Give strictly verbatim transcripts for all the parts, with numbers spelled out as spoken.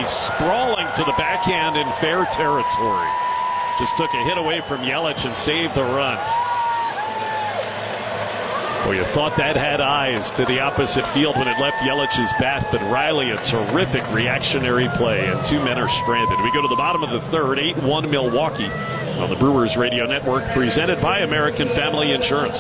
sprawling to the backhand in fair territory. Just took a hit away from Yelich and saved the run. Well, you thought that had eyes to the opposite field when it left Yelich's bat, but Riley, a terrific reactionary play, and two men are stranded. We go to the bottom of the third, eight one Milwaukee on the Brewers Radio Network, presented by American Family Insurance.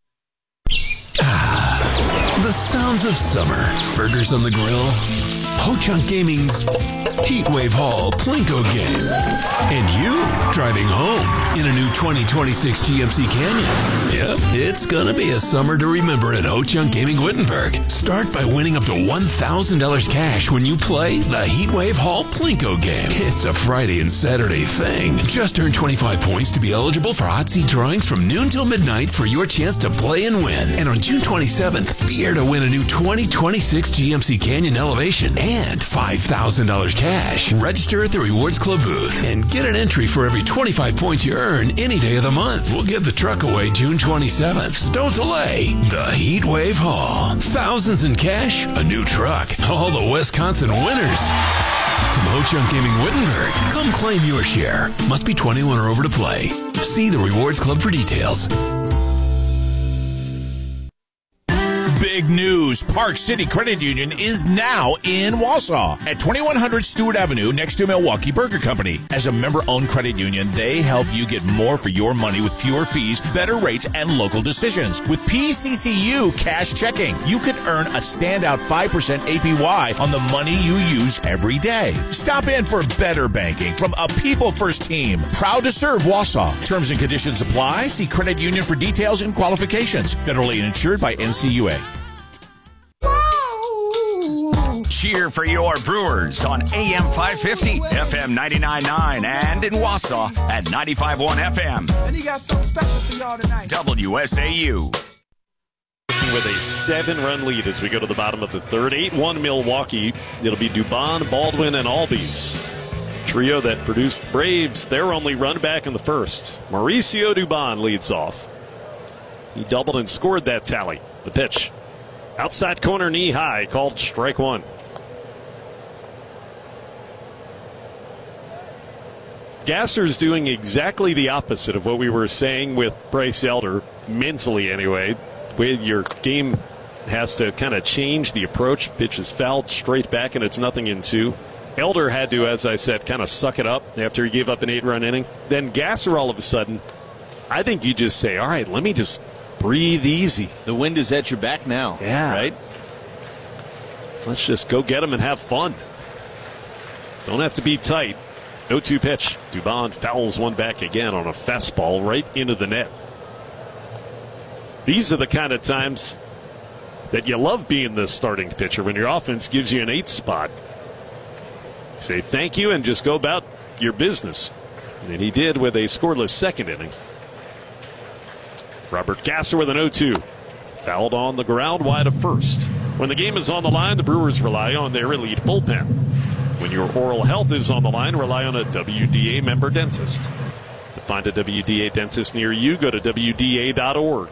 Ah, the sounds of summer. Burgers on the grill. Ho-Chunk Gaming's Heatwave Hall Plinko game. And you driving home in a new twenty twenty-six G M C Canyon. Yep, it's gonna be a summer to remember at Ho-Chunk Gaming Wittenberg. Start by winning up to one thousand dollars cash when you play the Heatwave Hall Plinko game. It's a Friday and Saturday thing. Just earn twenty-five points to be eligible for hot seat drawings from noon till midnight for your chance to play and win. And on June twenty-seventh, be here to win a new twenty twenty-six G M C Canyon Elevation and five thousand dollars cash. Register at the Rewards Club booth and get an entry for every twenty-five points you earn any day of the month. We'll give the truck away June twenty-seventh. So don't delay. The Heatwave Hall. Thousands in cash, a new truck. All the Wisconsin winners. From Ho-Chunk Gaming Wittenberg, come claim your share. Must be twenty-one or over to play. See the Rewards Club for details. Big news. Park City Credit Union is now in Wausau at twenty-one hundred Stewart Avenue next to Milwaukee Burger Company. As a member-owned credit union, they help you get more for your money with fewer fees, better rates, and local decisions. With P C C U Cash Checking, you can earn a standout five percent A P Y on the money you use every day. Stop in for better banking from a people-first team. Proud to serve Wausau. Terms and conditions apply. See credit union for details and qualifications. Federally insured by N C U A. Cheer for your Brewers on A M five fifty, F M ninety-nine point nine, and in Wausau at ninety-five point one F M. And he got something special for y'all tonight. W S A U. With a seven-run lead as we go to the bottom of the third. eight one Milwaukee. It'll be Dubon, Baldwin, and Albies. Trio that produced the Braves their only run back in the first. Mauricio Dubon leads off. He doubled and scored that tally. The pitch. Outside corner, knee high, called strike one. Gasser's doing exactly the opposite of what we were saying with Bryce Elder, mentally anyway. With your game has to kind of change the approach. Pitch is fouled straight back, and it's nothing in two. Elder had to, as I said, kind of suck it up after he gave up an eight-run inning. Then Gasser, all of a sudden, I think you just say, all right, let me just breathe easy. The wind is at your back now. Yeah. Right? Let's just go get them and have fun. Don't have to be tight. oh two pitch. Dubon fouls one back again on a fastball right into the net. These are the kind of times that you love being the starting pitcher when your offense gives you an eight spot. Say thank you and just go about your business. And he did with a scoreless second inning. Robert Gasser with an oh two. Fouled on the ground wide of first. When the game is on the line, the Brewers rely on their elite bullpen. When your oral health is on the line, rely on a W D A member dentist. To find a W D A dentist near you, go to W D A dot org.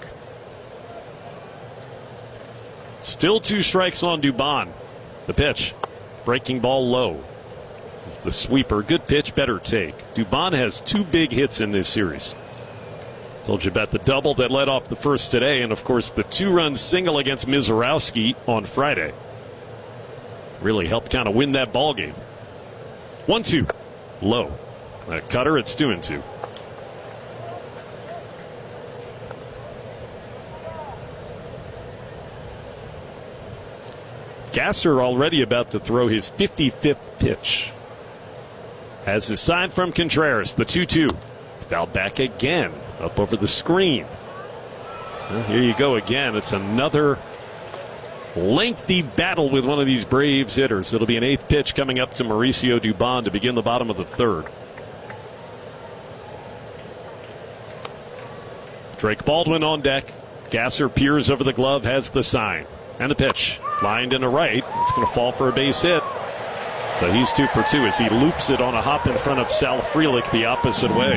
Still two strikes on Dubon. The pitch. Breaking ball low. The sweeper. Good pitch, better take. Dubon has two big hits in this series. Told you about the double that led off the first today, and of course the two-run single against Mizorowski on Friday. Really helped kind of win that ball game. one two. Low. A cutter, it's two and two. Gasser already about to throw his fifty-fifth pitch. As a sign from Contreras, the two two. Fouled back again, up over the screen. Well, here you go again. It's another lengthy battle with one of these Braves hitters. It'll be an eighth pitch coming up to Mauricio Dubon to begin the bottom of the third. Drake Baldwin on deck. Gasser peers over the glove, has the sign. And the pitch. Lined into right. It's going to fall for a base hit. So he's two for two as he loops it on a hop in front of Sal Frelick the opposite way.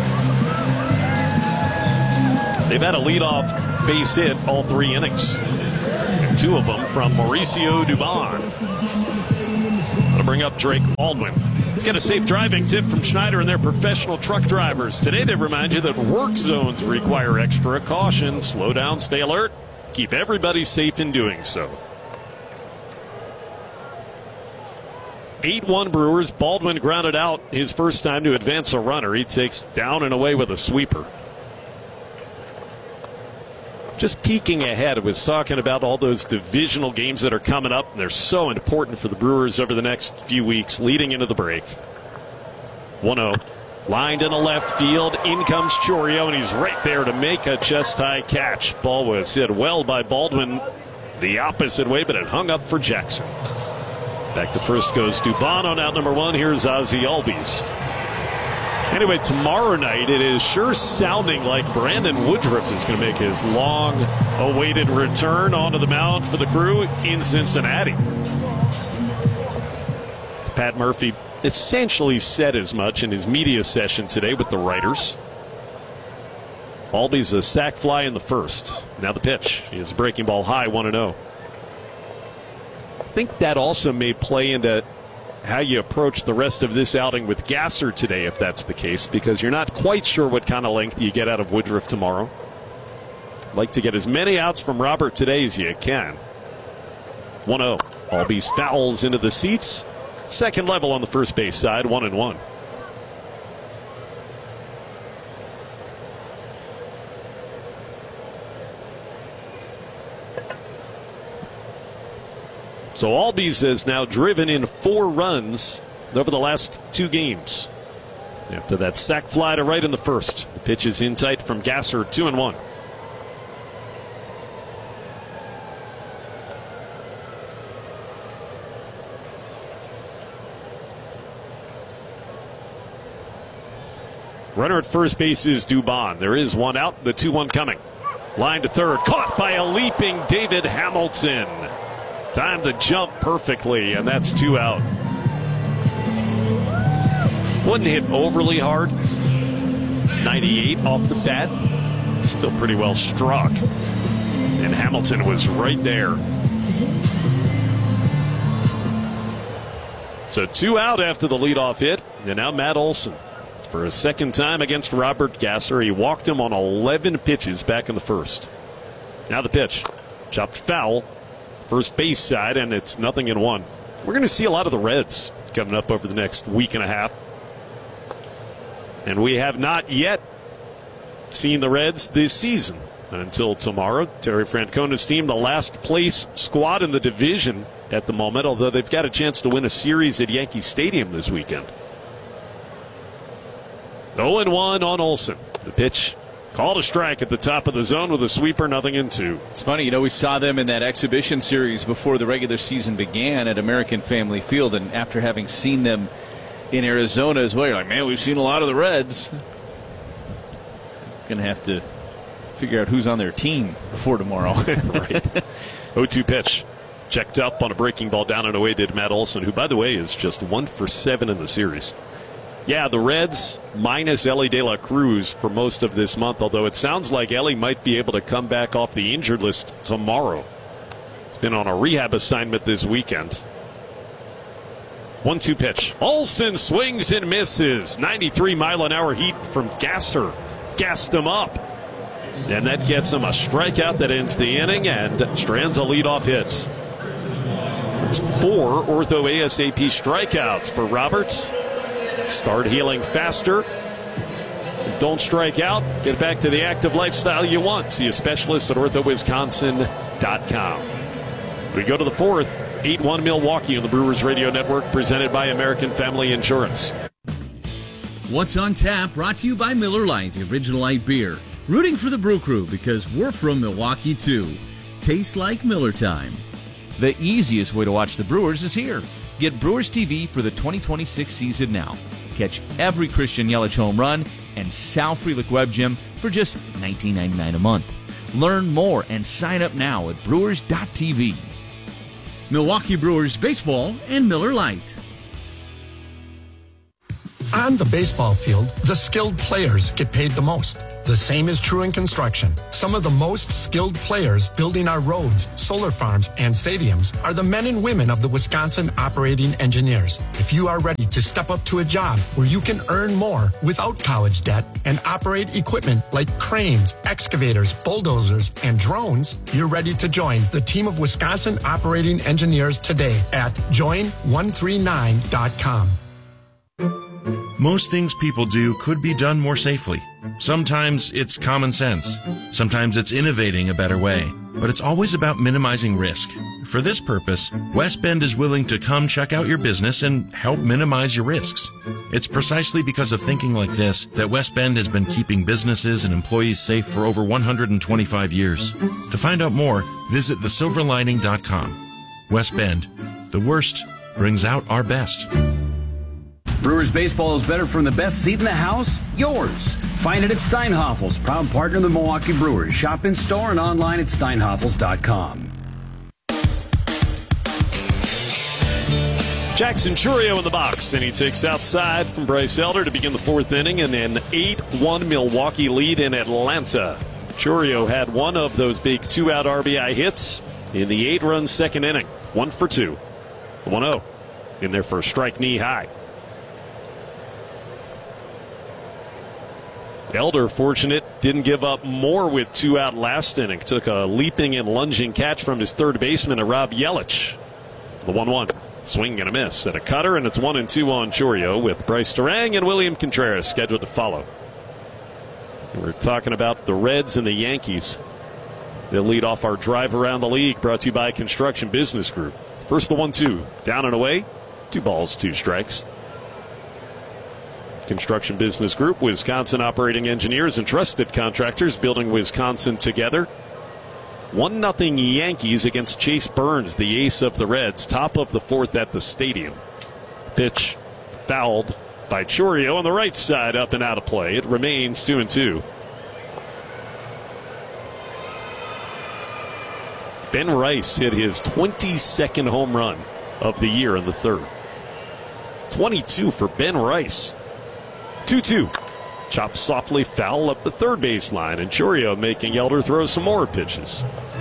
They've had a leadoff base hit all three innings. And two of them from Mauricio Dubon. Going to bring up Drake Baldwin. Let's get a safe driving tip from Schneider and their professional truck drivers. Today they remind you that work zones require extra caution. Slow down, stay alert, keep everybody safe in doing so. eight one Brewers. Baldwin grounded out his first time to advance a runner. He takes down and away with a sweeper. Just peeking ahead, I was talking about all those divisional games that are coming up, and they're so important for the Brewers over the next few weeks leading into the break. one oh. Lined in the left field. In comes Chourio, and he's right there to make a chest-high catch. Ball was hit well by Baldwin the opposite way, but it hung up for Jackson. Back to first goes Dubon on out number one. Here's Ozzie Albies. Anyway, tomorrow night it is sure sounding like Brandon Woodruff is going to make his long-awaited return onto the mound for the Crew in Cincinnati. Pat Murphy essentially said as much in his media session today with the writers. Albies a sac fly in the first. Now the pitch is breaking ball high, one and oh. I think that also may play into how you approach the rest of this outing with Gasser today, if that's the case, because you're not quite sure what kind of length you get out of Woodruff tomorrow. Like to get as many outs from Robert today as you can. one oh. Albies fouls into the seats. Second level on the first base side, one and one. So Albies has now driven in four runs over the last two games. After that sac fly to right in the first. The pitch is in tight from Gasser, two and one. Runner at first base is Dubon. There is one out, the two one coming. Line to third, caught by a leaping David Hamilton. Time to jump perfectly, and that's two out. Wasn't hit overly hard. ninety-eight off the bat. Still pretty well struck. And Hamilton was right there. So two out after the leadoff hit. And now Matt Olson for a second time against Robert Gasser. He walked him on eleven pitches back in the first. Now the pitch. Chopped foul. First base side, and it's nothing in one. We're going to see a lot of the Reds coming up over the next week and a half. And we have not yet seen the Reds this season until tomorrow. Terry Francona's team, the last place squad in the division at the moment, although they've got a chance to win a series at Yankee Stadium this weekend. oh and one on Olson. The pitch. Called a strike at the top of the zone with a sweeper, nothing in two. It's funny, you know, we saw them in that exhibition series before the regular season began at American Family Field, and after having seen them in Arizona as well, you're like, man, we've seen a lot of the Reds. Going to have to figure out who's on their team before tomorrow. Right. oh two pitch. Checked up on a breaking ball down and away did Matt Olson, who, by the way, is just one for seven in the series. Yeah, the Reds minus Ellie De La Cruz for most of this month, although it sounds like Ellie might be able to come back off the injured list tomorrow. He's been on a rehab assignment this weekend. one two pitch. Olson swings and misses. ninety-three mile an hour heat from Gasser. Gassed him up. And that gets him a strikeout that ends the inning and strands a leadoff hit. It's four Ortho A S A P strikeouts for Roberts. Start healing faster. Don't strike out. Get back to the active lifestyle you want. See a specialist at ortho wisconsin dot com. We go to the fourth. eight one Milwaukee on the Brewers Radio Network, presented by American Family Insurance. What's on Tap, brought to you by Miller Lite, the original light beer. Rooting for the Brew Crew because we're from Milwaukee, too. Tastes like Miller time. The easiest way to watch the Brewers is here. Get Brewers T V for the twenty twenty-six season now. Catch every Christian Yelich home run and Sal Frelick Web Gym for just nineteen ninety-nine a month. Learn more and sign up now at brewers dot t v. Milwaukee Brewers Baseball and Miller Lite. Beyond the baseball field, the skilled players get paid the most. The same is true in construction. Some of the most skilled players building our roads, solar farms, and stadiums are the men and women of the Wisconsin Operating Engineers. If you are ready to step up to a job where you can earn more without college debt and operate equipment like cranes, excavators, bulldozers, and drones, you're ready to join the team of Wisconsin Operating Engineers today at join one three nine dot com. Most things people do could be done more safely. Sometimes it's common sense. Sometimes it's innovating a better way. But it's always about minimizing risk. For this purpose, West Bend is willing to come check out your business and help minimize your risks. It's precisely because of thinking like this that West Bend has been keeping businesses and employees safe for over one hundred twenty-five years. To find out more, visit the silver lining dot com. West Bend, the worst brings out our best. Brewers baseball is better from the best seat in the house, yours. Find it at Steinhafels, proud partner of the Milwaukee Brewers. Shop in store and online at steinhafels dot com. Jackson Chourio in the box, and he takes outside from Bryce Elder to begin the fourth inning, and an eight one Milwaukee lead in Atlanta. Chourio had one of those big two-out R B I hits in the eight-run second inning. One for two. The one oh in there for a strike knee high. Elder, fortunate, didn't give up more with two out last inning. Took a leaping and lunging catch from his third baseman, Rob Yelich. The one one. Swing and a miss at a cutter, and it's one and two on Chourio with Bryce Turang and William Contreras scheduled to follow. We're talking about the Reds and the Yankees. They'll lead off our drive around the league, brought to you by Construction Business Group. First the one two. Down and away. Two balls, two strikes. Construction Business Group, Wisconsin Operating Engineers and trusted contractors building Wisconsin together. one nothing Yankees against Chase Burns, the ace of the Reds, top of the fourth at the stadium. Pitch fouled by Chourio on the right side, up and out of play. It remains two and two. Ben Rice hit his twenty-second home run of the year in the third. twenty-two for Ben Rice. two two. Chopped softly foul up the third baseline, and Chourio making Elder throw some more pitches.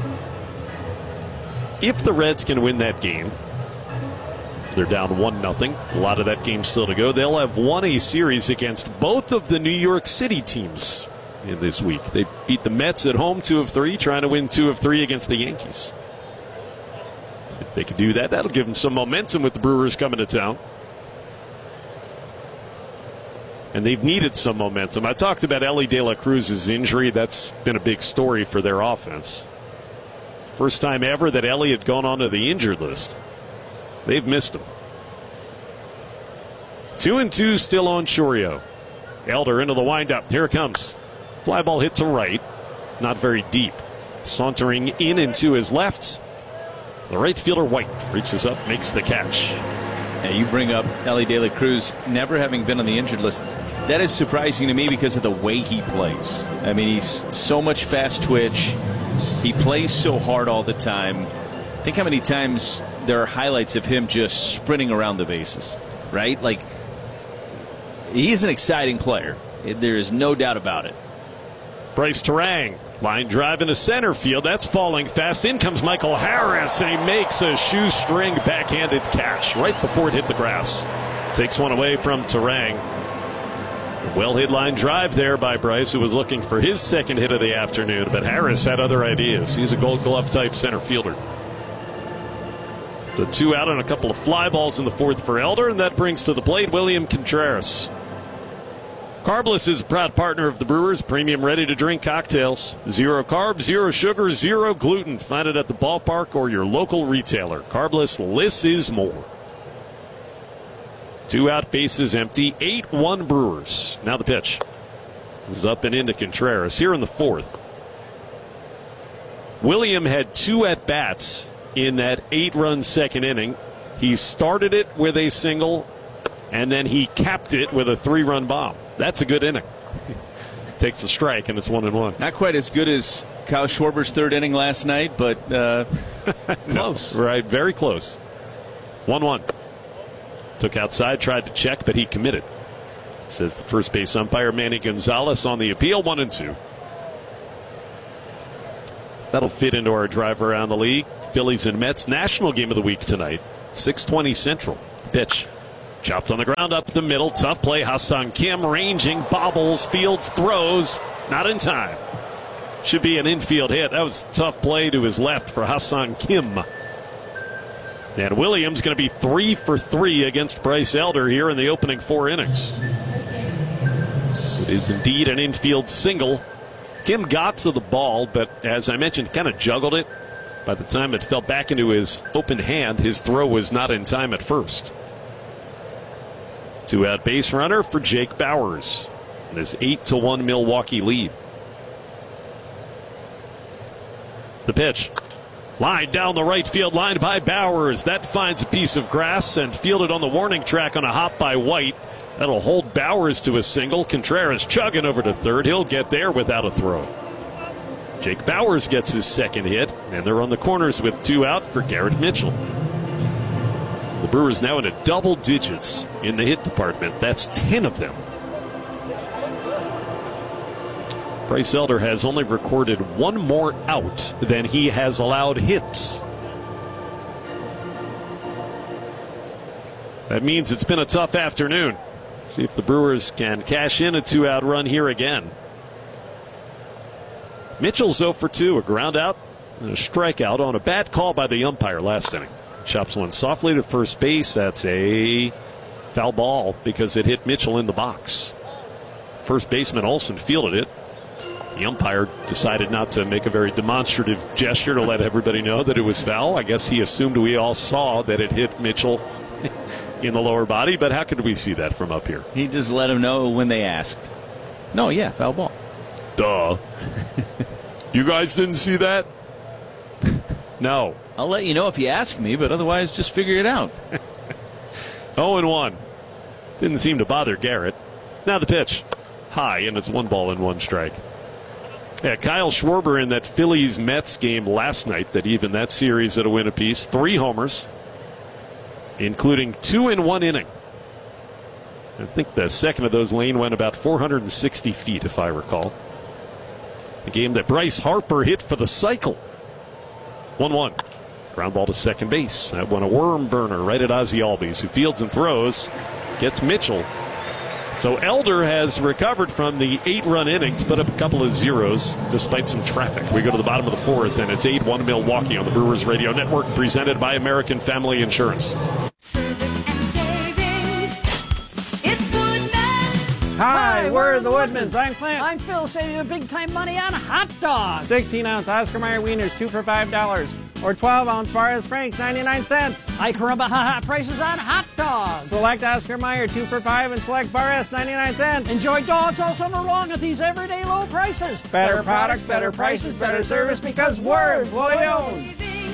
If the Reds can win that game, they're down one nothing. A lot of that game still to go. They'll have won a series against both of the New York City teams in this week. They beat the Mets at home two of three, trying to win two of three against the Yankees. If they can do that, that'll give them some momentum with the Brewers coming to town. And they've needed some momentum. I talked about Elly De La Cruz's injury. That's been a big story for their offense. First time ever that Elly had gone onto the injured list. They've missed him. Two and two still on Chourio. Elder into the windup. Here it comes. Fly ball hit to right. Not very deep. Sauntering in and to his left. The right fielder White reaches up, makes the catch. Yeah, you bring up Elly De La Cruz never having been on the injured list. That is surprising to me because of the way he plays. I mean, he's so much fast twitch. He plays so hard all the time. Think how many times there are highlights of him just sprinting around the bases, right? Like, he's an exciting player. There is no doubt about it. Bryce Turang, line drive into center field. That's falling fast. In comes Michael Harris, and he makes a shoestring backhanded catch right before it hit the grass. Takes one away from Turang. Well hit line drive there by Bryce, who was looking for his second hit of the afternoon, but Harris had other ideas. He's a Gold Glove type center fielder. The two out and a couple of fly balls in the fourth for Elder, and that brings to the plate William Contreras. Carbless is a proud partner of the Brewers. Premium ready-to-drink cocktails. Zero carbs, zero sugar, zero gluten. Find it at the ballpark or your local retailer. Carbless, less is more. Two out, bases empty. eight one Brewers. Now the pitch. This is up and into Contreras here in the fourth. William had two at-bats in that eight-run second inning. He started it with a single, and then he capped it with a three-run bomb. That's a good inning. Takes a strike, and it's one and one. Not quite as good as Kyle Schwarber's third inning last night, but uh, close. No, right, very close. one one. Took outside, tried to check, but he committed. says the first base umpire Manny Gonzalez on the appeal. One and two. That'll fit into our drive around the league. Phillies and Mets national game of the week tonight. six twenty Central. Pitch. Chopped on the ground up the middle. Tough play. Ha-Seong Kim ranging. Bobbles. Fields. Throws. Not in time. Should be an infield hit. That was a tough play to his left for Ha-Seong Kim. And Williams going to be three for three against Bryce Elder here in the opening four innings. It is indeed an infield single. Kim got to the ball, but as I mentioned, kind of juggled it. By the time it fell back into his open hand, his throw was not in time at first. Two-out base runner for Jake Bauers. And this eight to one Milwaukee lead. The pitch. Line down the right field line by Bauers. That finds a piece of grass and fielded on the warning track on a hop by White. That'll hold Bauers to a single. Contreras chugging over to third. He'll get there without a throw. Jake Bauers gets his second hit, and they're on the corners with two out for Garrett Mitchell. The Brewers now in a double digits in the hit department. That's ten of them. Bryce Elder has only recorded one more out than he has allowed hits. That means it's been a tough afternoon. See if the Brewers can cash in a two-out run here again. Mitchell's oh for two, a ground out and a strikeout on a bad call by the umpire last inning. Chops one softly to first base. That's a foul ball because it hit Mitchell in the box. First baseman Olsen fielded it. The umpire decided not to make a very demonstrative gesture to let everybody know that it was foul. I guess he assumed we all saw that it hit Mitchell in the lower body, but how could we see that from up here? He just let him know when they asked. No, yeah, foul ball. Duh. You guys didn't see that? No. I'll let you know if you ask me, but otherwise just figure it out. oh and one. Didn't seem to bother Garrett. Now the pitch. High, and it's one ball and one strike. Yeah, Kyle Schwarber in that Phillies-Mets game last night that evened that series at a win apiece. Three homers, including two in one inning. I think the second of those lane went about four hundred sixty feet, if I recall. The game that Bryce Harper hit for the cycle. one one. Ground ball to second base. That one a worm burner right at Ozzie Albies, who fields and throws. Gets Mitchell. So Elder has recovered from the eight-run innings, put up a couple of zeros despite some traffic. We go to the bottom of the fourth, and it's eight one Milwaukee on the Brewers Radio Network, presented by American Family Insurance. Hi, we're the Woodmans. I'm Clint. I'm Phil, saving you big time money on hot dogs. sixteen ounce Oscar Mayer wieners, two for five dollars. Or twelve ounce Barras Franks, ninety-nine cents. Hi, Caramba, ha prices on hot dogs. Select Oscar Mayer, two for five, and select Barras, ninety-nine cents. Enjoy dogs all summer long at these everyday low prices. Better, better products, better prices, better service, because we're employee owned.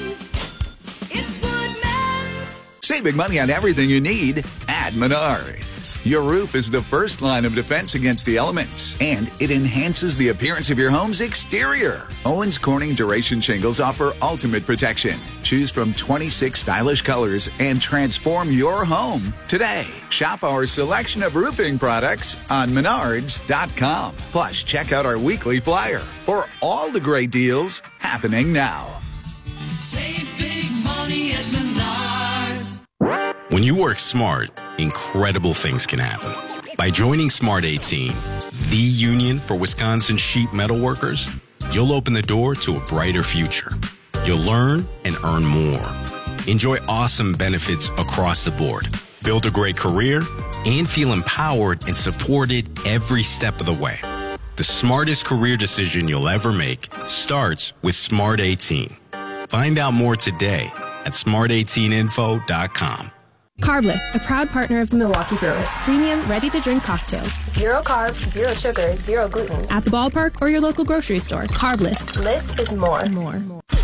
Save big money on everything you need at Menards. Your roof is the first line of defense against the elements, and it enhances the appearance of your home's exterior. Owens Corning Duration Shingles offer ultimate protection. Choose from twenty-six stylish colors and transform your home today. Shop our selection of roofing products on menards dot com. Plus, check out our weekly flyer for all the great deals happening now. Save big money at Menards. When you work smart, incredible things can happen. By joining Smart eighteen, the union for Wisconsin sheet metal workers, you'll open the door to a brighter future. You'll learn and earn more. Enjoy awesome benefits across the board. Build a great career and feel empowered and supported every step of the way. The smartest career decision you'll ever make starts with Smart eighteen. Find out more today at smart eighteen info dot com. Carbless, a proud partner of the Milwaukee Brewers. Premium, ready-to-drink cocktails. Zero carbs, zero sugar, zero gluten. At the ballpark or your local grocery store. Carbless. Less is more. More.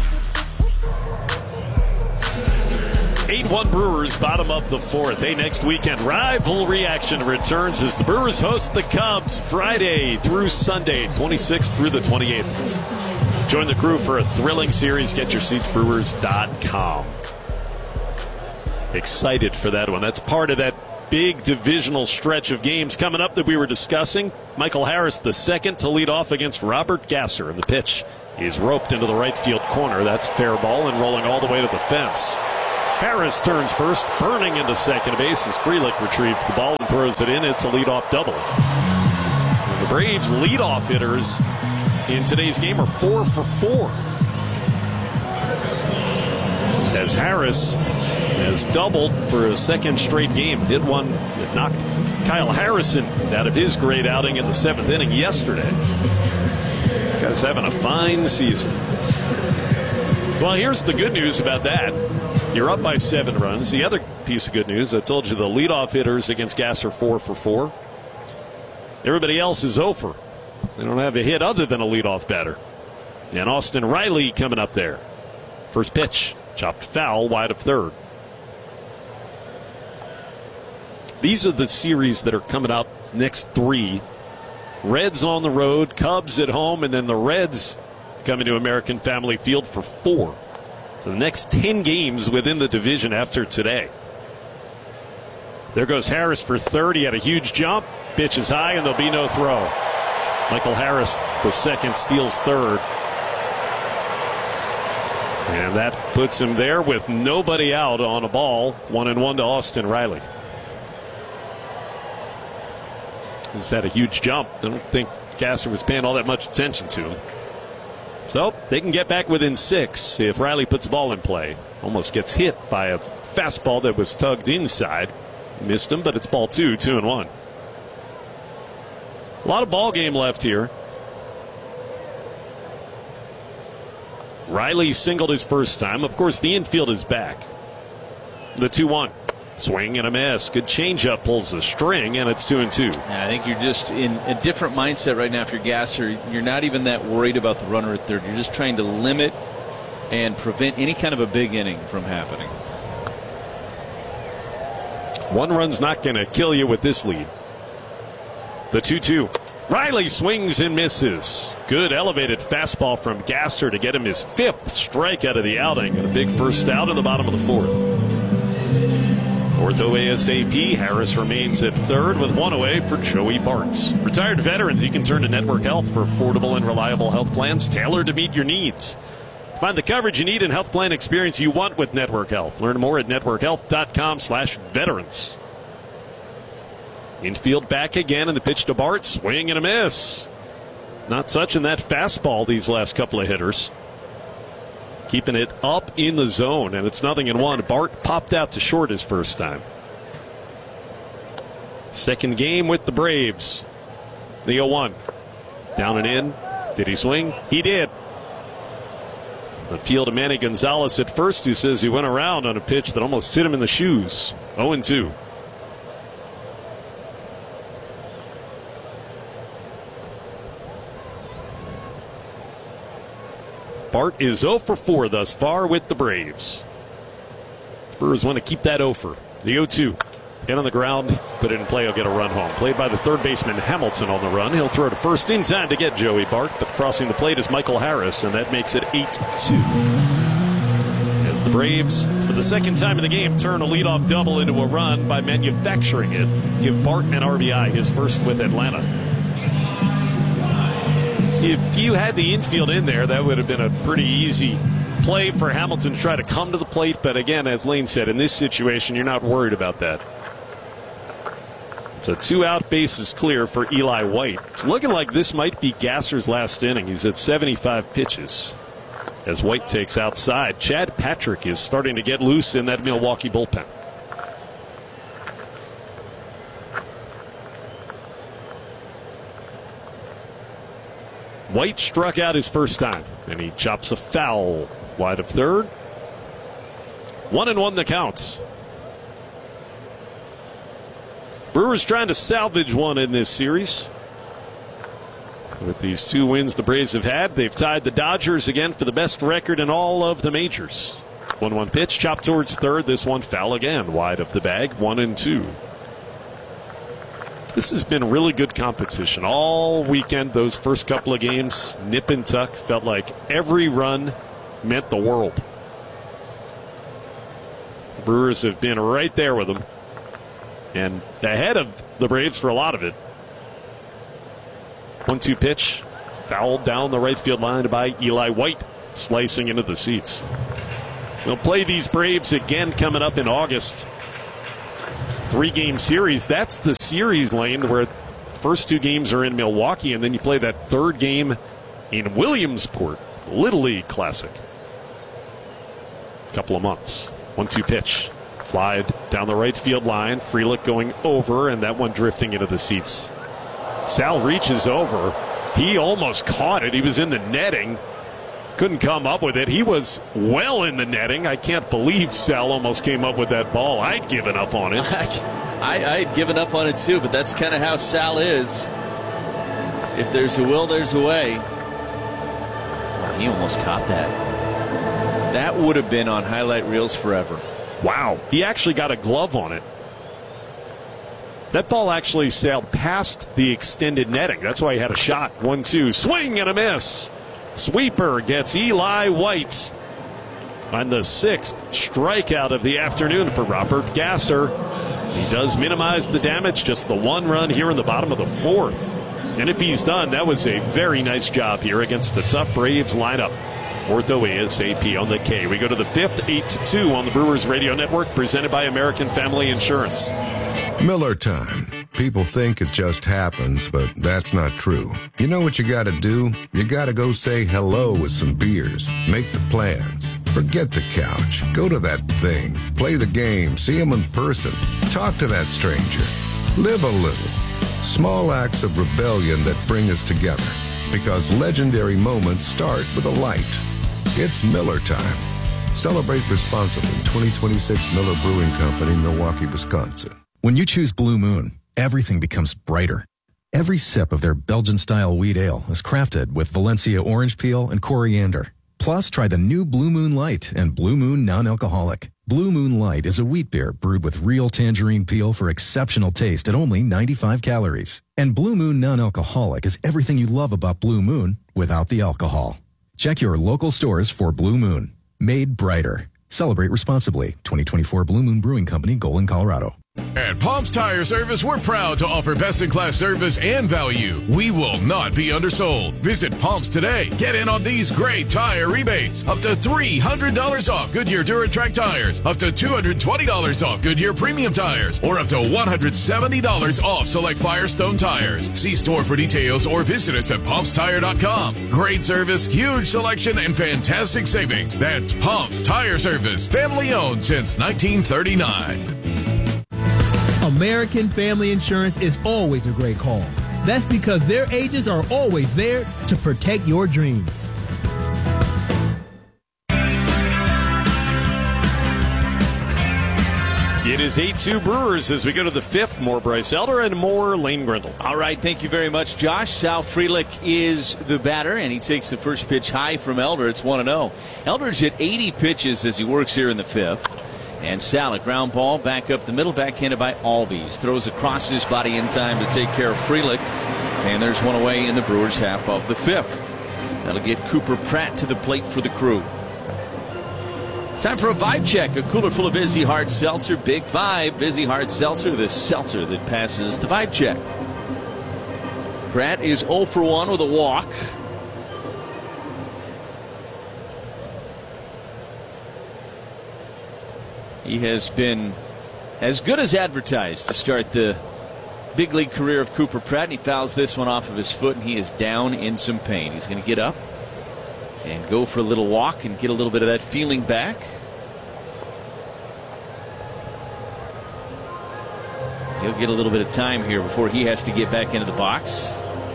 eight one Brewers, bottom of the fourth. Hey, next weekend, rivalry action returns as the Brewers host the Cubs Friday through Sunday, twenty-sixth through the twenty-eighth. Join the crew for a thrilling series. Get your seats, brewers dot com. Excited for that one. That's part of that big divisional stretch of games coming up that we were discussing. Michael Harris, the second to lead off against Robert Gasser. And the pitch is roped into the right field corner. That's fair ball and rolling all the way to the fence. Harris turns first, burning into second base as Frelick retrieves the ball and throws it in. It's a leadoff double. And the Braves' leadoff hitters in today's game are four for four. As Harris has doubled for a second straight game. Hit one that knocked Kyle Harrison out of his great outing in the seventh inning yesterday. Guy's having a fine season. Well, here's the good news about that. You're up by seven runs. The other piece of good news, I told you the leadoff hitters against Gasser four for four. Everybody else is over. They don't have a hit other than a leadoff batter. And Austin Riley coming up there. First pitch, chopped foul, wide of third. These are the series that are coming up next three. Reds on the road, Cubs at home, and then the Reds coming to American Family Field for four. So the next ten games within the division after today. There goes Harris for third. He had a huge jump. Pitch is high, and there'll be no throw. Michael Harris, the second, steals third. And that puts him there with nobody out on a ball. One and one to Austin Riley. He's had a huge jump. I don't think Gasser was paying all that much attention to him. So they can get back within six if Riley puts the ball in play. Almost gets hit by a fastball that was tugged inside. Missed him, but it's ball two, two and one. A lot of ball game left here. Riley singled his first time. Of course, the infield is back. The two one. Swing and a miss. Good changeup, pulls the string, and it's two and two. Yeah, I think you're just in a different mindset right now if you're Gasser. You're not even that worried about the runner at third. You're just trying to limit and prevent any kind of a big inning from happening. One run's not going to kill you with this lead. The two two. Riley swings and misses. Good elevated fastball from Gasser to get him his fifth strikeout of the outing. And a big first out in the bottom of the fourth. Ortho ASAP. Harris remains at third with one away for Joey Bart. Retired veterans, you can turn to Network Health for affordable and reliable health plans tailored to meet your needs. Find the coverage you need and health plan experience you want with Network Health. Learn more at network health dot com slash veterans. Infield back again, and the pitch to Bart. Swing and a miss. Not touching that fastball these last couple of hitters. Keeping it up in the zone, and it's nothing in one. Bart popped out to short his first time. Second game with the Braves. The oh one. Down and in. Did he swing? He did. Appeal to Manny Gonzalez at first, who says he went around on a pitch that almost hit him in the shoes. oh and two. Bart is oh for four thus far with the Braves. The Brewers want to keep that oh for. The oh two. Hit on the ground, put it in play, he'll get a run home. Played by the third baseman Hamilton on the run. He'll throw to first in time to get Joey Bart, but crossing the plate is Michael Harris, and that makes it eight two. As the Braves, for the second time in the game, turn a leadoff double into a run by manufacturing it. Give Bart an R B I, his first with Atlanta. If you had the infield in there, that would have been a pretty easy play for Hamilton to try to come to the plate. But again, as Lane said, in this situation, you're not worried about that. So two out, bases clear for Eli White. It's looking like this might be Gasser's last inning. He's at seventy-five pitches. As White takes outside, Chad Patrick is starting to get loose in that Milwaukee bullpen. White struck out his first time, and he chops a foul wide of third. One and one the count. Brewers trying to salvage one in this series. With these two wins the Braves have had, they've tied the Dodgers again for the best record in all of the majors. one one pitch, chopped towards third. This one foul again, wide of the bag, one and two. This has been really good competition all weekend. Those first couple of games, nip and tuck, felt like every run meant the world. The Brewers have been right there with them. and ahead of the Braves for a lot of it. one two pitch, fouled down the right field line by Eli White, slicing into the seats. They'll play these Braves again coming up in August. Three-game series. That's the series, Lane, where the first two games are in Milwaukee, and then you play that third game in Williamsport. Little League Classic. Couple of months. one two pitch. Fly down the right field line. Frelick going over, and that one drifting into the seats. Sal reaches over. He almost caught it. He was in the netting. Couldn't come up with it. He was well in the netting. I can't believe Sal almost came up with that ball. I'd given up on it. I, I'd given up on it too, but that's kind of how Sal is. If there's a will, there's a way. Oh, he almost caught that. That would have been on highlight reels forever. Wow. He actually got a glove on it. That ball actually sailed past the extended netting. That's why he had a shot. one two. Swing and a miss. Sweeper gets Eli White on the sixth strikeout of the afternoon for Robert Gasser. He does minimize the damage, just the one run here in the bottom of the fourth. And if he's done, that was a very nice job here against a tough Braves lineup. Ortho A S A P on the K. We go to the fifth, eight to two on the Brewers Radio Network, presented by American Family Insurance. Miller time. People think it just happens, but that's not true. You know what you gotta do? You gotta go say hello with some beers. Make the plans. Forget the couch. Go to that thing. Play the game. See them in person. Talk to that stranger. Live a little. Small acts of rebellion that bring us together. Because legendary moments start with a light. It's Miller time. Celebrate responsibly. twenty twenty-six Miller Brewing Company, Milwaukee, Wisconsin. When you choose Blue Moon, everything becomes brighter. Every sip of their Belgian-style wheat ale is crafted with Valencia orange peel and coriander. Plus, try the new Blue Moon Light and Blue Moon Non-Alcoholic. Blue Moon Light is a wheat beer brewed with real tangerine peel for exceptional taste at only ninety-five calories. And Blue Moon Non-Alcoholic is everything you love about Blue Moon without the alcohol. Check your local stores for Blue Moon. Made brighter. Celebrate responsibly. twenty twenty-four Blue Moon Brewing Company, Golden, Colorado. At Palms Tire Service, we're proud to offer best-in-class service and value. We will not be undersold. Visit Palms today. Get in on these great tire rebates. Up to three hundred dollars off Goodyear DuraTrack tires. Up to two hundred twenty dollars off Goodyear Premium tires. Or up to one hundred seventy dollars off select Firestone tires. See store for details or visit us at Palms Tire dot com. Great service, huge selection, and fantastic savings. That's Palms Tire Service. Family owned since nineteen thirty-nine. American Family Insurance is always a great call. That's because their agents are always there to protect your dreams. It is eight two Brewers as we go to the fifth. More Bryce Elder and more Lane Grindle. All right, thank you very much, Josh. Sal Frelick is the batter, and he takes the first pitch high from Elder. It's one and oh. Elder's hit eighty pitches as he works here in the fifth. And Sal, a ground ball back up the middle, backhanded by Albies. Throws across his body in time to take care of Frelick. And there's one away in the Brewers' half of the fifth. That'll get Cooper Pratt to the plate for the Crew. Time for a vibe check. A cooler full of Vizzy Hard Seltzer. Big Vibe. Vizzy Hard Seltzer, the seltzer that passes the vibe check. Pratt is oh for one with a walk. He has been as good as advertised to start the big league career of Cooper Pratt. And he fouls this one off of his foot, and he is down in some pain. He's going to get up and go for a little walk and get a little bit of that feeling back. He'll get a little bit of time here before he has to get back into the box.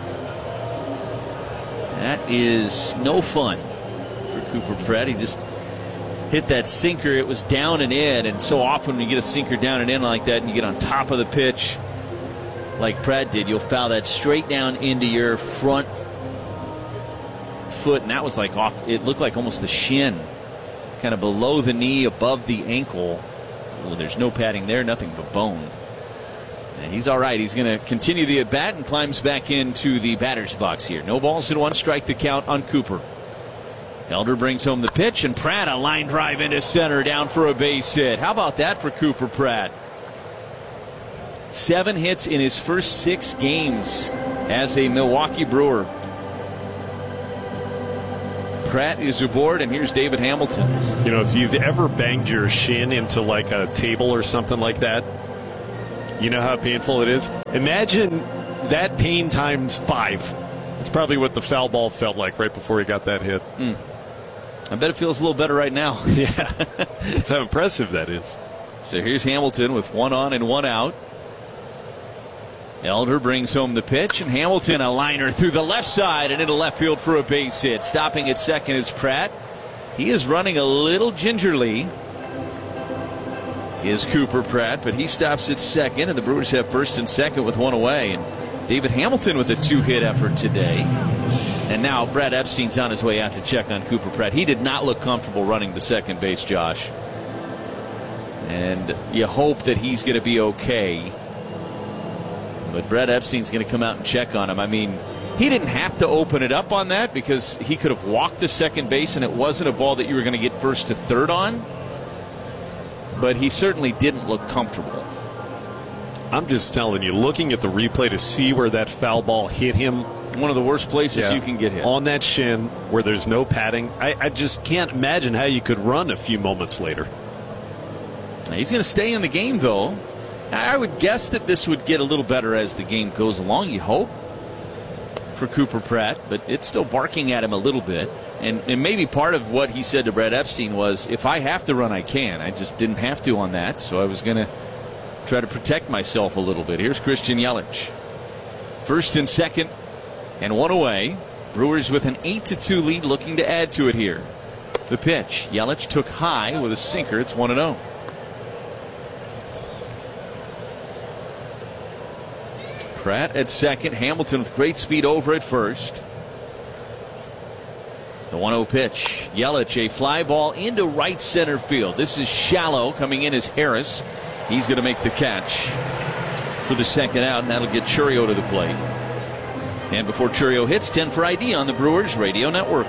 That is no fun for Cooper Pratt. He just hit that sinker. It was down and in, and so often when you get a sinker down and in like that and you get on top of the pitch like Pratt did, you'll foul that straight down into your front foot, and that was like off, it looked like almost the shin, kind of below the knee, above the ankle. Well, there's no padding there, nothing but bone. And he's all right. He's going to continue the at-bat and climbs back into the batter's box here. No balls and one strike to count on Cooper. Elder brings home the pitch, and Pratt a line drive into center, down for a base hit. How about that for Cooper Pratt? Seven hits in his first six games as a Milwaukee Brewer. Pratt is aboard, and here's David Hamilton. You know, if you've ever banged your shin into like a table or something like that, you know how painful it is? Imagine that pain times five. That's probably what the foul ball felt like right before he got that hit. Mm. I bet it feels a little better right now. Yeah, that's how impressive that is. So here's Hamilton with one on and one out. Elder brings home the pitch, and Hamilton a liner through the left side and into left field for a base hit. Stopping at second is Pratt. He is running a little gingerly, is Cooper Pratt, but he stops at second, and the Brewers have first and second with one away. And David Hamilton with a two-hit effort today. And now Brad Epstein's on his way out to check on Cooper Pratt. He did not look comfortable running to second base, Josh. And you hope that he's going to be okay. But Brad Epstein's going to come out and check on him. I mean, he didn't have to open it up on that because he could have walked to second base and it wasn't a ball that you were going to get first to third on. But he certainly didn't look comfortable. I'm just telling you, looking at the replay to see where that foul ball hit him. One of the worst places yeah. you can get hit. On that shin where there's no padding. I, I just can't imagine how you could run a few moments later. He's going to stay in the game, though. I would guess that this would get a little better as the game goes along, you hope, for Cooper Pratt, but it's still barking at him a little bit. And, and maybe part of what he said to Brad Epstein was, if I have to run, I can. I just didn't have to on that, so I was going to try to protect myself a little bit. Here's Christian Yelich. First and second, and one away. Brewers with an eight to two lead, looking to add to it here. The pitch. Yelich took high with a sinker. It's one and oh. Pratt at second. Hamilton with great speed over at first. The one oh pitch. Yelich, a fly ball into right center field. This is shallow. Coming in is Harris. He's going to make the catch for the second out, and that'll get Chourio to the plate. And before Chourio hits, ten for I D on the Brewers Radio Network.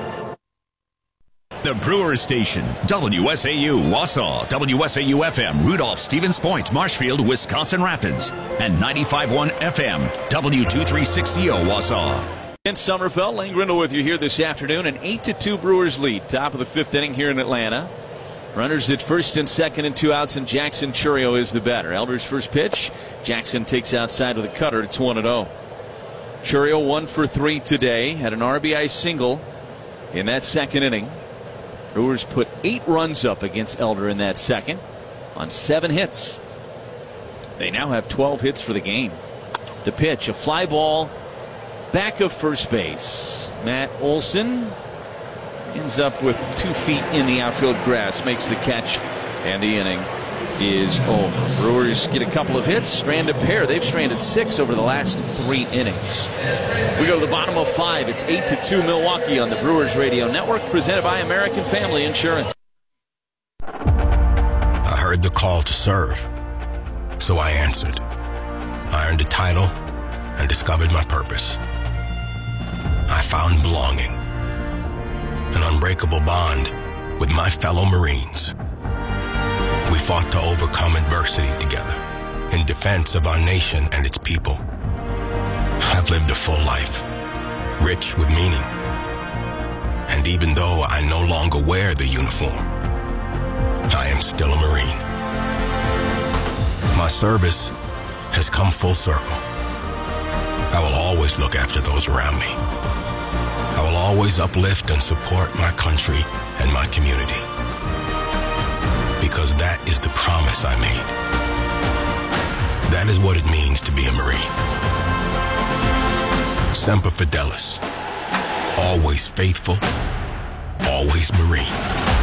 The Brewers Station, W S A U Wausau, W S A U F M Rudolph, Stevens Point, Marshfield, Wisconsin Rapids, and ninety-five point one F M, W two thirty-six C O Wausau. Ken Sommerfeld, Lane Grindle with you here this afternoon. An eight to two Brewers lead, top of the fifth inning here in Atlanta. Runners at first and second and two outs, and Jackson Chourio is the batter. Elder's first pitch. Jackson takes outside with a cutter. It's one and oh. Chourio one for three today. Had an R B I single in that second inning. Brewers put eight runs up against Elder in that second on seven hits. They now have twelve hits for the game. The pitch, a fly ball back of first base. Matt Olson ends up with two feet in the outfield grass, makes the catch, and the inning is over. Brewers get a couple of hits, strand a pair. They've stranded six over the last three innings. We go to the bottom of five. It's eight to two Milwaukee on the Brewers Radio Network, presented by American Family Insurance. I heard the call to serve, so I answered. I earned a title and discovered my purpose. I found belonging, an unbreakable bond with my fellow Marines. We fought to overcome adversity together in defense of our nation and its people. I've lived a full life, rich with meaning. And even though I no longer wear the uniform, I am still a Marine. My service has come full circle. I will always look after those around me. I will always uplift and support my country and my community. Because that is the promise I made. That is what it means to be a Marine. Semper Fidelis. Always faithful. Always Marine.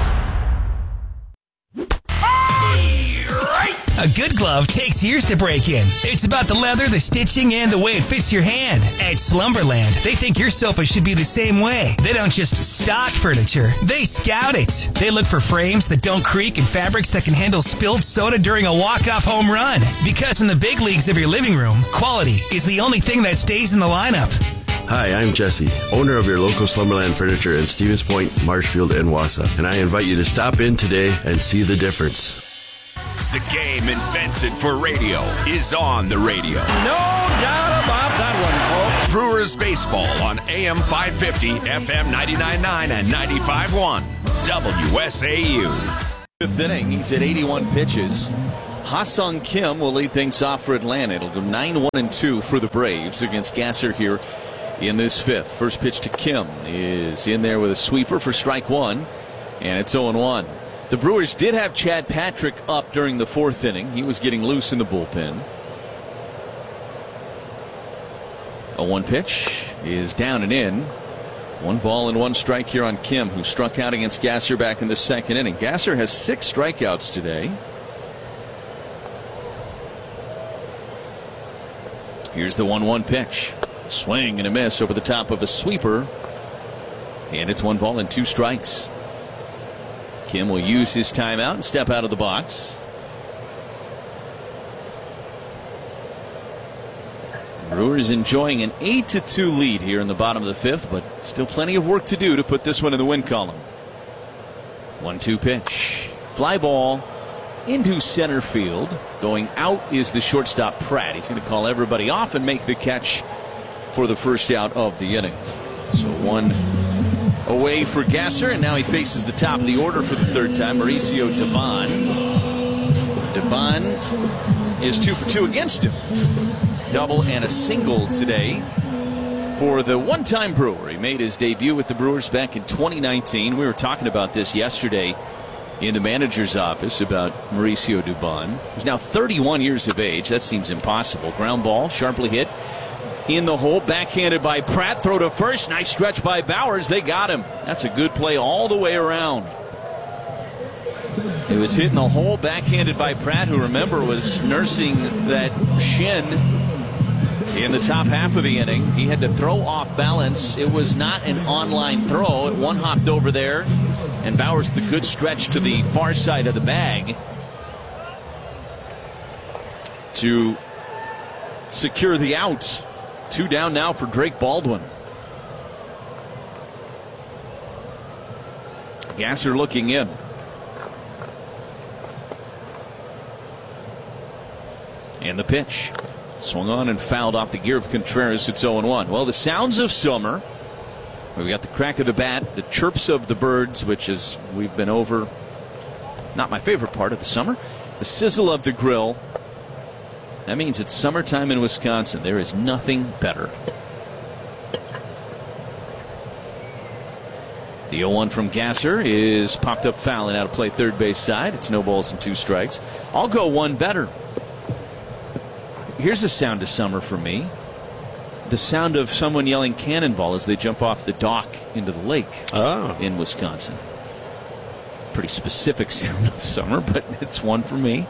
A good glove takes years to break in. It's about the leather, the stitching, and the way it fits your hand. At Slumberland, they think your sofa should be the same way. They don't just stock furniture, they scout it. They look for frames that don't creak and fabrics that can handle spilled soda during a walk-off home run. Because in the big leagues of your living room, quality is the only thing that stays in the lineup. Hi, I'm Jesse, owner of your local Slumberland Furniture in Stevens Point, Marshfield, and Wausau, and I invite you to stop in today and see the difference. The game invented for radio is on the radio. No doubt about that one, folks. Brewers baseball on A M five fifty, F M ninety-nine point nine, and ninety-five point one. W S A U. Fifth inning, he's at eighty-one pitches. Ha-Sung Kim will lead things off for Atlanta. It'll go nine one and two for the Braves against Gasser here in this fifth. First pitch to Kim is in there with a sweeper for strike one, and it's oh one. The Brewers did have Chad Patrick up during the fourth inning. He was getting loose in the bullpen. A one pitch is down and in. One ball and one strike here on Kim, who struck out against Gasser back in the second inning. Gasser has six strikeouts today. Here's the one one pitch. Swing and a miss over the top of a sweeper. And it's one ball and two strikes. Kim will use his timeout and step out of the box. Brewers enjoying an eight to two lead here in the bottom of the fifth, but still plenty of work to do to put this one in the win column. one two pitch. Fly ball into center field. Going out is the shortstop Pratt. He's going to call everybody off and make the catch for the first out of the inning. So one away for Gasser, and now he faces the top of the order for the third time, Mauricio Dubon. Dubon is two for two against him. Double and a single today for the one-time Brewer. He made his debut with the Brewers back in twenty nineteen. We were talking about this yesterday in the manager's office about Mauricio Dubon. He's now thirty-one years of age. That seems impossible. Ground ball, sharply hit in the hole, backhanded by Pratt. Throw to first. Nice stretch by Bowers. They got him. That's a good play all the way around. It was hit in the hole, backhanded by Pratt, who, remember, was nursing that shin in the top half of the inning. He had to throw off balance. It was not an on-line throw. It one-hopped over there, and Bowers the good stretch to the far side of the bag to secure the out. Two down now for Drake Baldwin. Gasser looking in. And the pitch. Swung on and fouled off the gear of Contreras. It's oh one. Well, the sounds of summer. We've got the crack of the bat, the chirps of the birds, which is, we've been over, not my favorite part of the summer. The sizzle of the grill. That means it's summertime in Wisconsin. There is nothing better. The oh one from Gasser is popped up foul and out of play third base side. It's no balls and two strikes. I'll go one better. Here's the sound of summer for me. The sound of someone yelling cannonball as they jump off the dock into the lake oh. in Wisconsin. Pretty specific sound of summer, but it's one for me.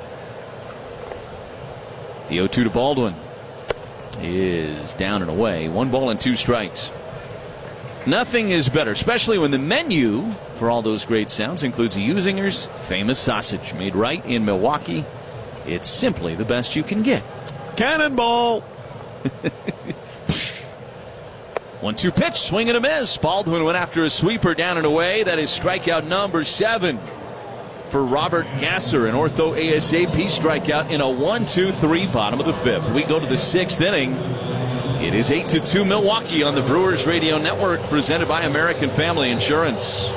The oh two to Baldwin is down and away. One ball and two strikes. Nothing is better, especially when the menu for all those great sounds includes Usinger's famous sausage, made right in Milwaukee. It's simply the best you can get. Cannonball! one two pitch, swing and a miss. Baldwin went after a sweeper down and away. That is strikeout number seven for Robert Gasser, an ortho A S A P strikeout in a one two three bottom of the fifth. We go to the sixth inning. It is eight to two Milwaukee on the Brewers Radio Network, presented by American Family Insurance.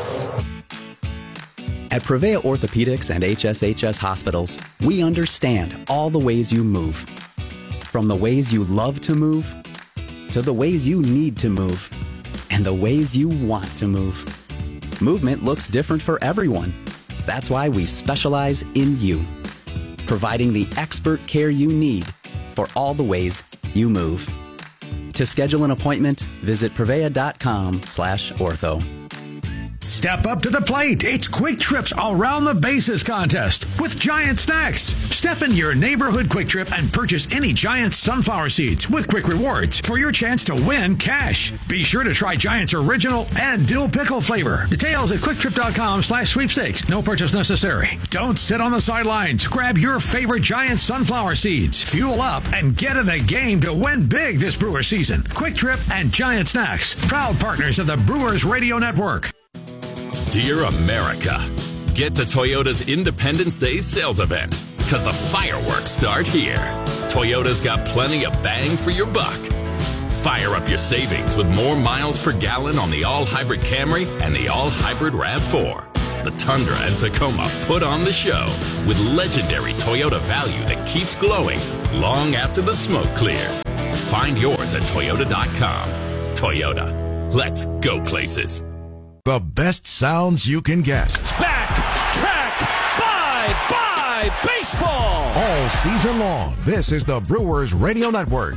At Prevea Orthopedics and H S H S Hospitals, we understand all the ways you move. From the ways you love to move, to the ways you need to move, and the ways you want to move. Movement looks different for everyone. That's why we specialize in you, providing the expert care you need for all the ways you move. To schedule an appointment, visit prevea.com slash ortho. Step up to the plate. It's Quick Trip's Around the Bases contest with Giant Snacks. Step into your neighborhood Quick Trip and purchase any Giant sunflower seeds with Quick Rewards for your chance to win cash. Be sure to try Giant's original and dill pickle flavor. Details at quicktrip.com slash sweepstakes. No purchase necessary. Don't sit on the sidelines. Grab your favorite Giant sunflower seeds. Fuel up and get in the game to win big this Brewer season. Quick Trip and Giant Snacks, proud partners of the Brewers Radio Network. Dear America, get to Toyota's Independence Day sales event. because the fireworks start here. Toyota's got plenty of bang for your buck. Fire up your savings with more miles per gallon on the all-hybrid Camry and the all-hybrid RAV four. The Tundra and Tacoma put on the show with legendary Toyota value that keeps glowing long after the smoke clears. Find yours at Toyota dot com. Toyota, let's go places. The best sounds you can get. It's back, track, bye, bye, baseball. All season long, this is the Brewers Radio Network.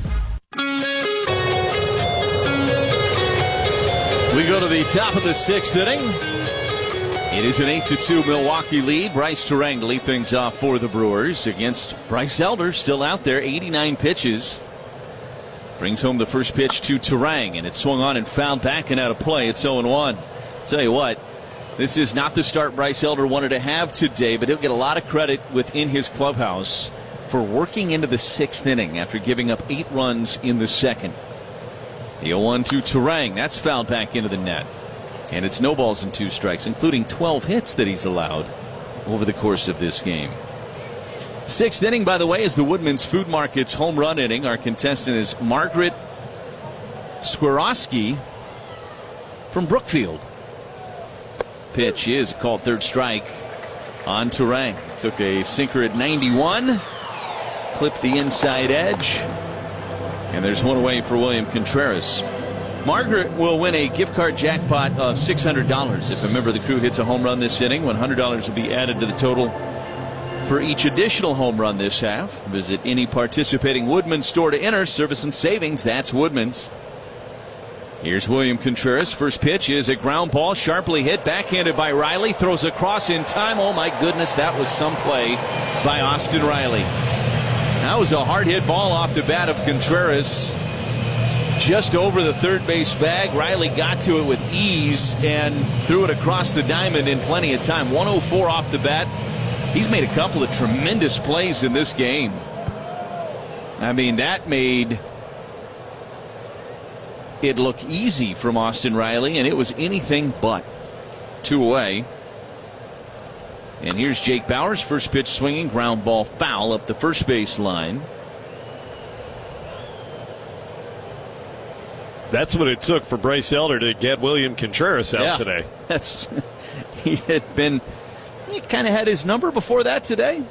We go to the top of the sixth inning. It is an eight to two Milwaukee lead. Bryce Turang to lead things off for the Brewers against Bryce Elder, still out there, eighty-nine pitches. Brings home the first pitch to Turang, and it's swung on and fouled back and out of play. It's oh and one. Tell you what, this is not the start Bryce Elder wanted to have today, but he'll get a lot of credit within his clubhouse for working into the sixth inning after giving up eight runs in the second. The oh one to Turang. That's fouled back into the net. And it's no balls and two strikes, including twelve hits that he's allowed over the course of this game. Sixth inning, by the way, is the Woodman's Food Market's home run inning. Our contestant is Margaret Swarovski from Brookfield. Pitch is called third strike on Turang. Took a sinker at ninety-one. Clipped the inside edge. And there's one away for William Contreras. Margaret will win a gift card jackpot of six hundred dollars. If a member of the crew hits a home run this inning, one hundred dollars will be added to the total for each additional home run this half. Visit any participating Woodman's store to enter. Service and savings, that's Woodman's. Here's William Contreras. First pitch is a ground ball, sharply hit, backhanded by Riley. Throws across in time. Oh my goodness, that was some play by Austin Riley. That was a hard hit ball off the bat of Contreras. Just over the third base bag. Riley got to it with ease and threw it across the diamond in plenty of time. one oh four off the bat. He's made a couple of tremendous plays in this game. I mean, that made it look easy from Austin Riley, and it was anything but. Two away. And here's Jake Bauers. First pitch swinging, ground ball foul up the first base line. That's what it took for Bryce Elder to get William Contreras out yeah, today. That's he had been he kind of had his number before that today.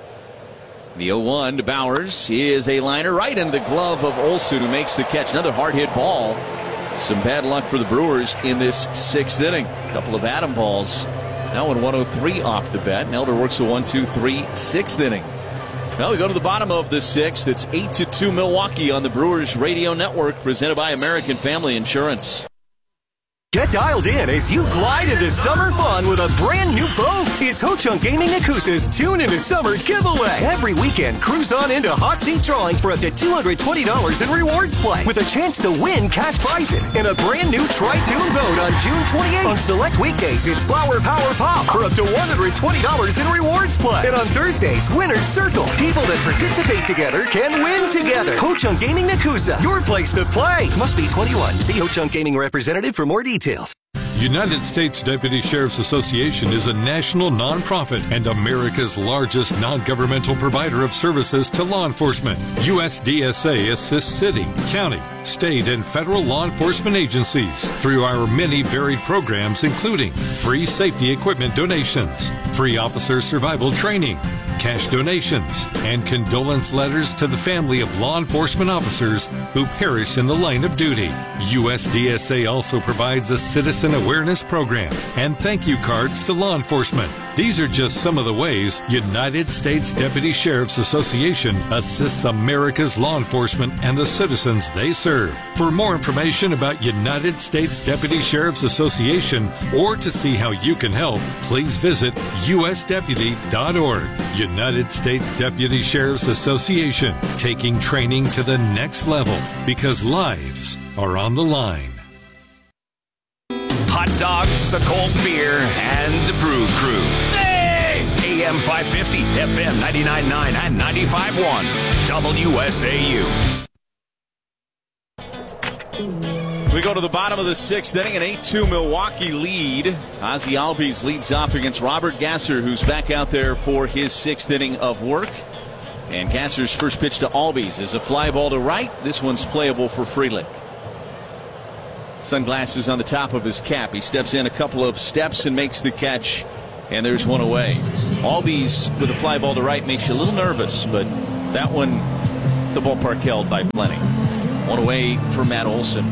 The oh one to Bauers is a liner right into the glove of Olson, who makes the catch. Another hard hit ball. Some bad luck for the Brewers in this sixth inning. A couple of atom balls. Now in one oh three off the bat. And Elder works a one two three sixth inning. Well, we go to the bottom of the sixth. It's eight to two Milwaukee on the Brewers Radio Network, presented by American Family Insurance. Get dialed in as you glide into summer fun with a brand new boat. It's Ho Chunk Gaming Yakuza's Tune into Summer giveaway. Every weekend, cruise on into hot seat drawings for up to two hundred twenty dollars in rewards play, with a chance to win cash prizes in a brand new Tri-Tune boat on June twenty-eighth. On select weekdays, it's Flower Power Pop for up to one hundred twenty dollars in rewards play. And on Thursdays, Winner's Circle. People that participate together can win together. Ho Chunk Gaming Yakuza, your place to play. Must be twenty-one. See Ho Chunk Gaming representative for more details. Details. United States Deputy Sheriff's Association is a national nonprofit and America's largest non-governmental provider of services to law enforcement. U S D S A assists city, county, state, and federal law enforcement agencies through our many varied programs, including free safety equipment donations, free officer survival training, cash donations, and condolence letters to the family of law enforcement officers who perished in the line of duty. U S D S A also provides a citizen awareness program and thank you cards to law enforcement. These are just some of the ways United States Deputy Sheriff's Association assists America's law enforcement and the citizens they serve. For more information about United States Deputy Sheriff's Association or to see how you can help, please visit U S deputy dot org. United States Deputy Sheriff's Association, taking training to the next level because lives are on the line. Hot dogs, a cold beer, and the Brew Crew. Hey! A M five fifty, F M ninety-nine point nine, and ninety-five point one. W S A U. We We go to the bottom of the sixth inning, an eight two Milwaukee lead. Ozzie Albies leads off against Robert Gasser, who's back out there for his sixth inning of work. And Gasser's first pitch to Albies is a fly ball to right. This one's playable for Frelick. Sunglasses on the top of his cap. He steps in a couple of steps and makes the catch, and there's one away. Albies with a fly ball to right makes you a little nervous, but that one, the ballpark held by plenty. One away for Matt Olson.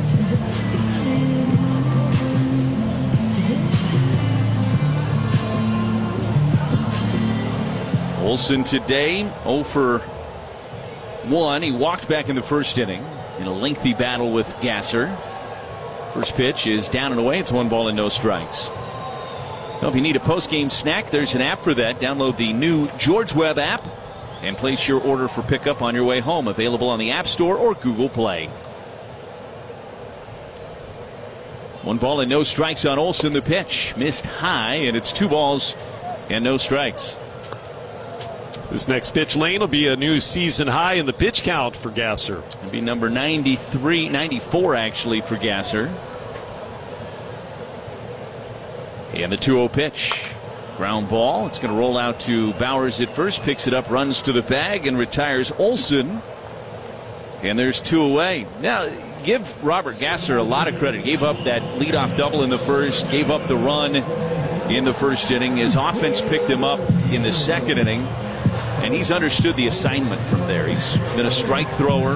Olson today oh for one. He walked back in the first inning in a lengthy battle with Gasser. First pitch is down and away. It's one ball and no strikes. Now, if you need a post-game snack, there's an app for that. Download the new George Webb app and place your order for pickup on your way home. Available on the App Store or Google Play. One ball and no strikes on Olson. The pitch missed high, and it's two balls and no strikes. This next pitch, Lane, will be a new season high in the pitch count for Gasser. It'll be number ninety-three, ninety-four actually for Gasser. And the two oh pitch. Ground ball. It's going to roll out to Bowers at first. Picks it up, runs to the bag, and retires Olson. And there's two away. Now, give Robert Gasser a lot of credit. Gave up that leadoff double in the first. Gave up the run in the first inning. His offense picked him up in the second inning. And he's understood the assignment from there. He's been a strike thrower.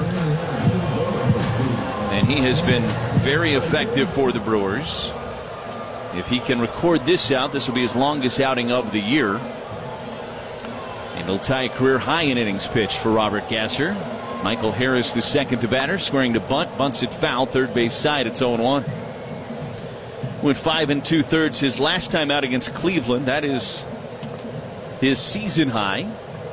And he has been very effective for the Brewers. If he can record this out, this will be his longest outing of the year. And he'll tie a career high in innings pitched for Robert Gasser. Michael Harris, the second to batter, squaring to bunt. Bunts it foul, third base side. It's oh one. Went five and two thirds his last time out against Cleveland. That is his season high.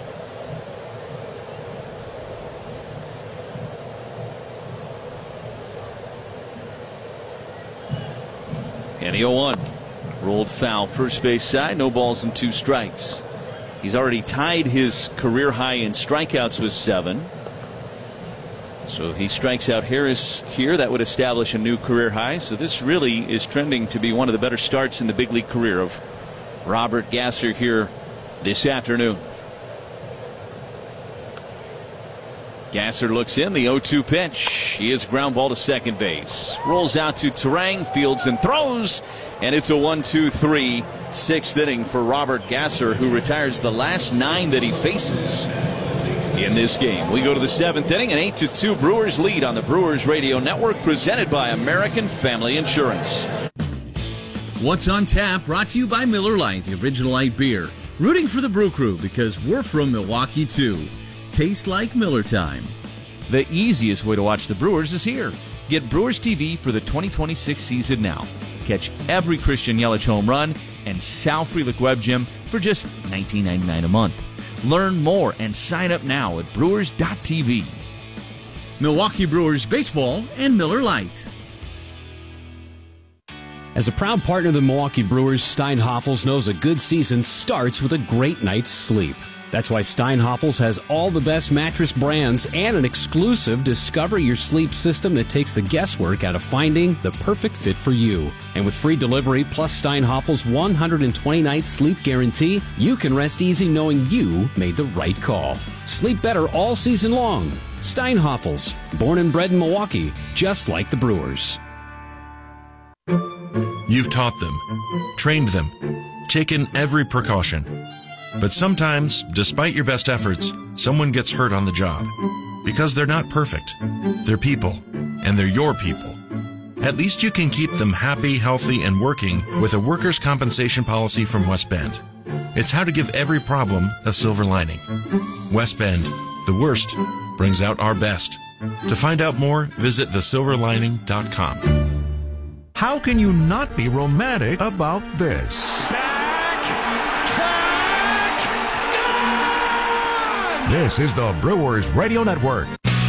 And the oh one. Rolled foul, first base side, no balls and two strikes. He's already tied his career high in strikeouts with seven. So if he strikes out Harris here, that would establish a new career high. So this really is trending to be one of the better starts in the big league career of Robert Gasser here this afternoon. Gasser looks in, the oh two pitch. He is ground ball to second base. Rolls out to Terang, fields and throws. And it's a one two three sixth inning for Robert Gasser, who retires the last nine that he faces in this game. We go to the seventh inning, an eight to two Brewers lead on the Brewers Radio Network, presented by American Family Insurance. What's on Tap, brought to you by Miller Lite, the original light beer. Rooting for the Brew Crew because we're from Milwaukee too. Tastes like Miller time. The easiest way to watch the Brewers is here. Get Brewers T V for the twenty twenty-six season now. Catch every Christian Yelich home run and Sal Frelick Web Gym for just nineteen ninety-nine a month. Learn more and sign up now at brewers dot t v. Milwaukee Brewers Baseball and Miller Lite. As a proud partner of the Milwaukee Brewers, Steinhoffels knows a good season starts with a great night's sleep. That's why Steinhoffels has all the best mattress brands and an exclusive Discover Your Sleep system that takes the guesswork out of finding the perfect fit for you. And with free delivery plus Steinhoffels' one hundred twenty night sleep guarantee, you can rest easy knowing you made the right call. Sleep better all season long. Steinhoffels, born and bred in Milwaukee, just like the Brewers. You've taught them, trained them, taken every precaution. But sometimes, despite your best efforts, someone gets hurt on the job. Because they're not perfect. They're people. And they're your people. At least you can keep them happy, healthy, and working with a workers' compensation policy from West Bend. It's how to give every problem a silver lining. West Bend, the worst brings out our best. To find out more, visit the silver lining dot com. How can you not be romantic about this? This is the Brewers Radio Network.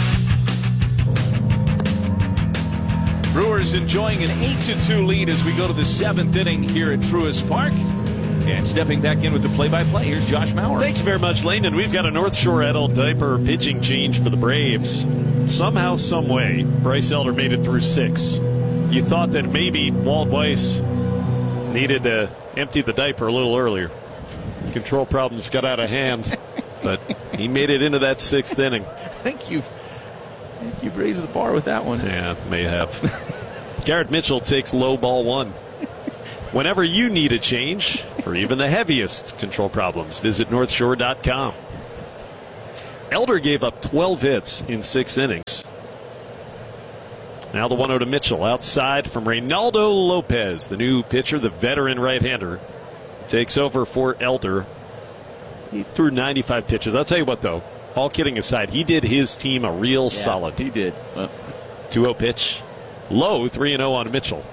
Brewers enjoying an eight to two lead as we go to the seventh inning here at Truist Park. And stepping back in with the play-by-play, here's Josh Mauer. Thank you very much, Lane. And we've got a North Shore adult diaper pitching change for the Braves. somehow, some way, Bryce Elder made it through six. You thought that maybe Walt Weiss needed to empty the diaper a little earlier. Control problems got out of hand, but he made it into that sixth inning. I think you've, I think you've raised the bar with that one. Yeah, may have. Garrett Mitchell takes low ball one. Whenever you need a change for even the heaviest control problems, visit north shore dot com. Elder gave up twelve hits in six innings. Now the one oh to Mitchell, outside from Reynaldo Lopez, the new pitcher, the veteran right-hander, takes over for Elder. He threw ninety-five pitches. I'll tell you what, though, all kidding aside, he did his team a real yeah, solid. He did. Well, two oh pitch. Low, three and oh on Mitchell.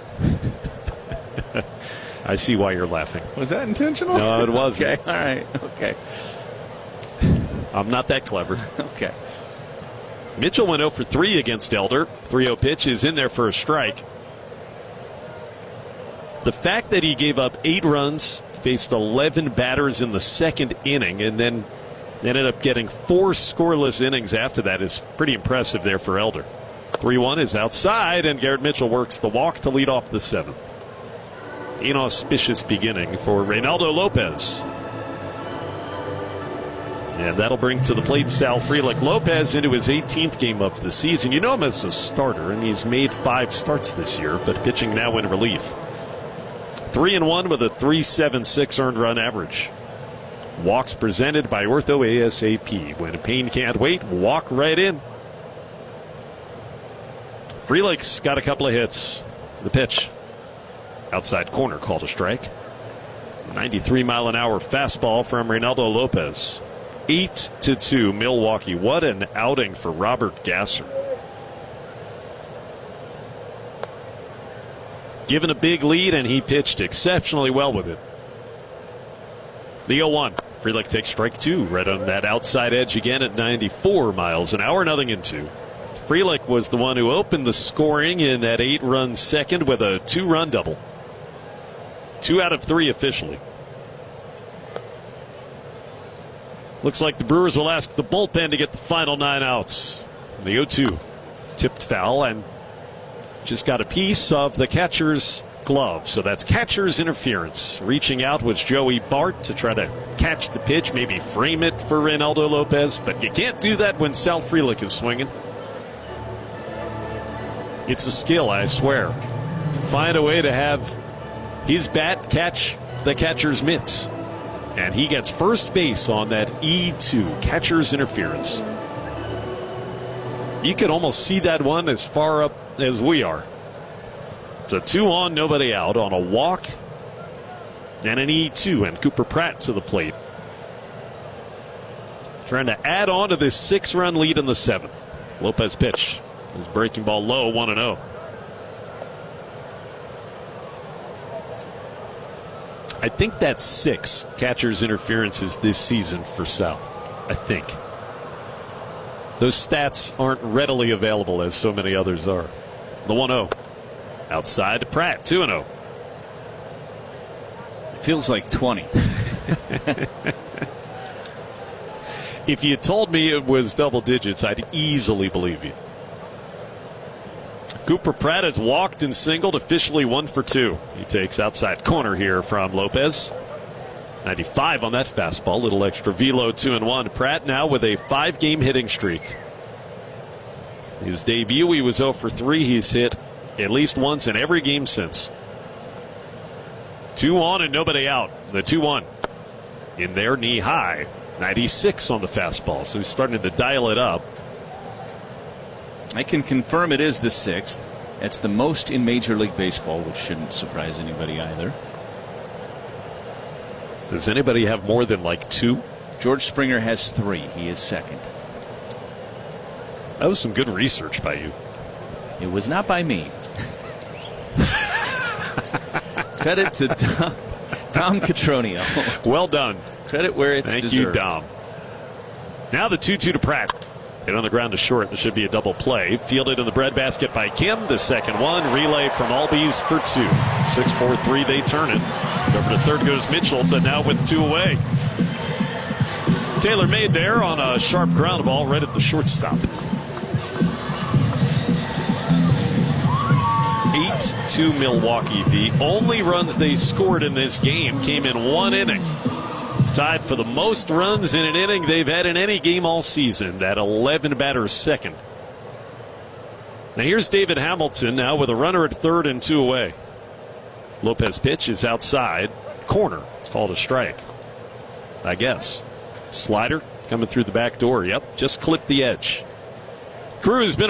I see why you're laughing. Was that intentional? No, it wasn't. Okay, all right, okay. I'm not that clever. Okay. Mitchell went oh for three against Elder. three oh pitch is in there for a strike. The fact that he gave up eight runs, faced eleven batters in the second inning, and then ended up getting four scoreless innings after that is pretty impressive there for Elder. three one is outside, and Garrett Mitchell works the walk to lead off the seventh. Inauspicious beginning for Reynaldo Lopez. And that'll bring to the plate Sal Frelick. Lopez into his eighteenth game of the season. You know him as a starter, and he's made five starts this year, but pitching now in relief. Three and one with a three seven six earned run average. Walks presented by Ortho A S A P. When pain can't wait, walk right in. Frelick's got a couple of hits. The pitch. Outside corner, called a strike. ninety-three mile an hour fastball from Reynaldo Lopez. eight to two Milwaukee. What an outing for Robert Gasser. Given a big lead, and he pitched exceptionally well with it. The oh one. Frelick takes strike two, right on that outside edge again at ninety-four miles an hour, nothing in two. Frelick was the one who opened the scoring in that eight-run second with a two-run double. Two out of three officially. Looks like the Brewers will ask the bullpen to get the final nine outs. The oh two tipped foul and just got a piece of the catcher's glove. So that's catcher's interference. Reaching out was Joey Bart to try to catch the pitch, maybe frame it for Reynaldo Lopez, but you can't do that when Sal Frelick is swinging. It's a skill, I swear. Find a way to have his bat catch the catcher's mitts. And he gets first base on that E two, catcher's interference. You can almost see that one as far up as we are. It's a two on, nobody out on a walk and an E two, and Cooper Pratt to the plate. Trying to add on to this six-run lead in the seventh. Lopez pitch. His breaking ball low, one and oh. I think that's six catcher's interferences this season for Sal. I think. Those stats aren't readily available as so many others are. The one oh. Outside to Pratt, two and oh. It feels like twenty. If you told me it was double digits, I'd easily believe you. Cooper Pratt has walked and singled, officially one for two. He takes outside corner here from Lopez. ninety-five on that fastball, little extra velo, two and one. Pratt now with a five-game hitting streak. His debut, he was oh for three. He's hit at least once in every game since. Two on and nobody out. The two one in there, knee high. ninety-six on the fastball, so he's starting to dial it up. I can confirm it is the sixth. It's the most in Major League Baseball, which shouldn't surprise anybody either. Does anybody have more than like two? George Springer has three. He is second. That was some good research by you. It was not by me. Credit to Dom, Dom Catronio. Well done. Credit where it's Thank deserved. you, Dom. Now the two two to Pratt. Hit on the ground to short. This should be a double play. Fielded in the breadbasket by Kim. The second one. Relay from Albies for two. six four three, they turn it. Over to third goes Mitchell, but now with two away. Taylor made there on a sharp ground ball right at the shortstop. to Milwaukee. The only runs they scored in this game came in one inning. Tied for the most runs in an inning they've had in any game all season. That eleven batter second. Now here's David Hamilton now with a runner at third and two away. Lopez pitch is outside. Corner. Called a strike, I guess. Slider coming through the back door. Yep, just clipped the edge. Cruz been